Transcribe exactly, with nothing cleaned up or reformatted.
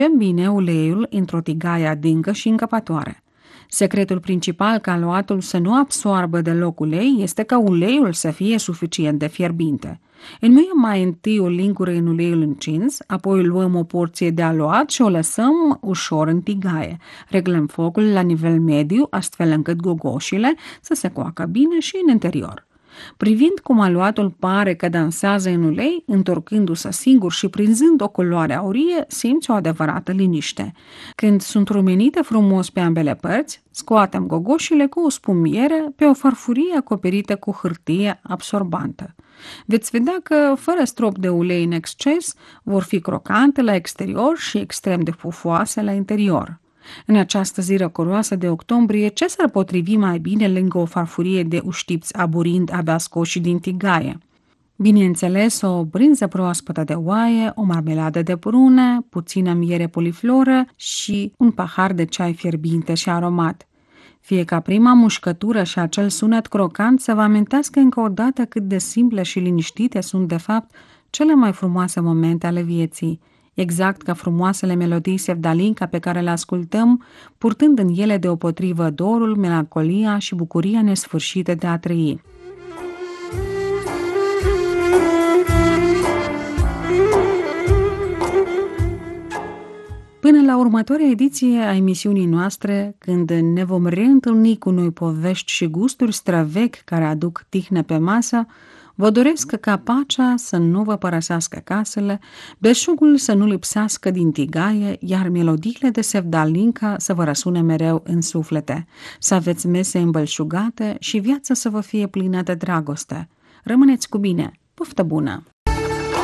bine uleiul într-o tigaie adâncă și încăpătoare. Secretul principal ca aluatul să nu absoarbă deloc ulei este ca uleiul să fie suficient de fierbinte. Înmuiem mai întâi o lingură în uleiul încins, apoi luăm o porție de aluat și o lăsăm ușor în tigaie. Reglăm focul la nivel mediu, astfel încât gogoșile să se coacă bine și în interior. Privind cum aluatul pare că dansează în ulei, întorcându-se singur și prinzând o culoare aurie, simți o adevărată liniște. Când sunt rumenite frumos pe ambele părți, scoatem gogoșile cu o spumiere pe o farfurie acoperită cu hârtie absorbantă. Veți vedea că, fără strop de ulei în exces, vor fi crocante la exterior și extrem de pufoase la interior. În această zi răcoroasă de octombrie, ce s-ar potrivi mai bine lângă o farfurie de uștipți aburind abia scoși din tigaie? Bineînțeles, o brânză proaspătă de oaie, o marmeladă de prune, puțină miere polifloră și un pahar de ceai fierbinte și aromat. Fie ca prima mușcătură și acel sunet crocant să vă amintească încă o dată cât de simple și liniștite sunt de fapt cele mai frumoase momente ale vieții, exact ca frumoasele melodii Sevdalinka pe care le ascultăm, purtând în ele deopotrivă dorul, melancolia și bucuria nesfârșită de a trăi. Până la următoarea ediție a emisiunii noastre, când ne vom reîntâlni cu noi povești și gusturi străvechi care aduc tihnă pe masă, vă doresc ca pacea să nu vă părăsească casele, belșugul să nu lipsească din tigaie, iar melodiile de Sevdalinka să vă răsune mereu în suflete, să aveți mese îmbelșugate și viața să vă fie plină de dragoste. Rămâneți cu bine! Poftă bună!